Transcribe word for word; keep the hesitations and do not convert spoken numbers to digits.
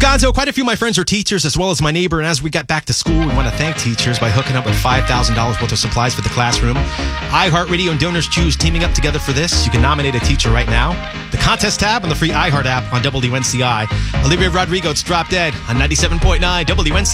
Gonzo, quite a few of my friends are teachers as well as my neighbor, and as we got back to school, we want to thank teachers by hooking up with five thousand dollars worth of supplies for the classroom. iHeartRadio and Donors Choose teaming up together for this. You can nominate a teacher right now. The contest tab on the free iHeart app on W N C I. Olivia Rodrigo, it's Drop Dead on ninety-seven point nine W N C I.